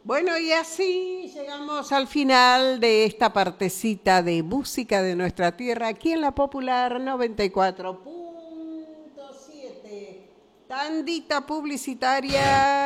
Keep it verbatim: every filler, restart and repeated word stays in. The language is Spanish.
Bueno, y así llegamos al final de esta partecita de música de nuestra tierra aquí en la Popular noventa y cuatro punto siete. Tandita publicitaria